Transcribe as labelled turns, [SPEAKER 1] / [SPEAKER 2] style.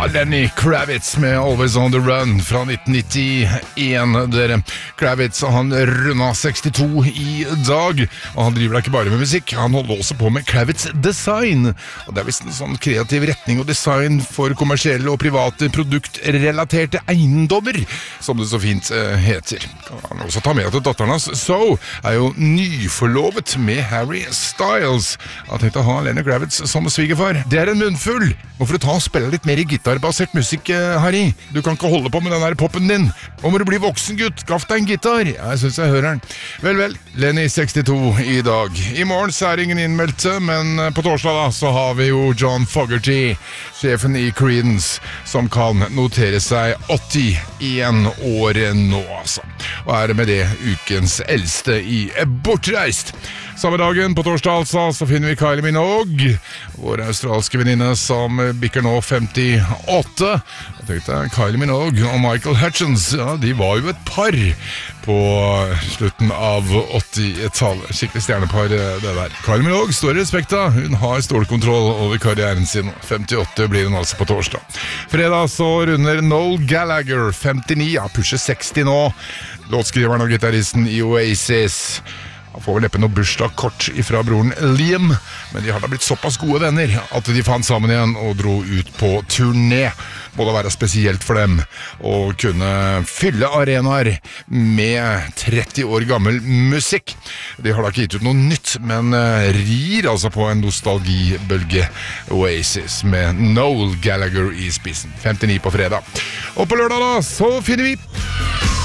[SPEAKER 1] Lenny Kravitz med Always on the Run fra 1991. Dere, Kravitz, han rundet 62 i dag, og han driver da ikke bare med musikk, han holder også på med Kravitz Design. Og det visst en sånn kreativ retning og design for kommersielle og private produktrelaterte eiendommer, som det så fint heter. Han også ta med at datteren hans, So, jo nyforlovet med Harry Styles. Jeg tenkte å ha Lenny Kravitz som svigerfar. Det en munnfull. Hvorfor du ta og spille litt mer gitarbasert musikk, Harry? Du kan ikke holde på med den der poppen din. Nå må du bli voksen, gutt. Skaff deg en gitar. Jeg synes jeg hører den. Vel, Lenny 62 i dag. I morgen så det ingen innmeldte, men på torsdag da, så har vi jo John Fogerty, sjefen i Creedence, som kan notere seg 81 år nå, altså. Og det med det ukens eldste i Bortreist. Samme dagen, på torsdag altså, så finner vi Kylie Minogue, vår australske venninne som bikker nå 58. Jeg tenkte Kylie Minogue og Michael Hutchins, ja, de var jo et par på slutten av 80-tallet. Skikkelig stjernepar, det der. Kylie Minogue står i respekt da. Hun har stålkontroll over karrieren sin. 58 blir hun altså på torsdag. Fredag så runder Noel Gallagher 59, ja, pusher 60 nå. Låtskriveren og gitaristen i Oasis. Han får vel neppe noe bursdagskort ifra broren Liam, men de har da blitt såpass gode venner at de fant sammen igjen og dro ut på turné. Må da være spesielt for dem å kunne fylle arenaer med 30 år gammel musikk. De har da ikke gitt ut noe nytt, men rir altså på en nostalgibølge. Oasis med Noel Gallagher i spissen. 59 på fredag. Og på lørdag da, så finner vi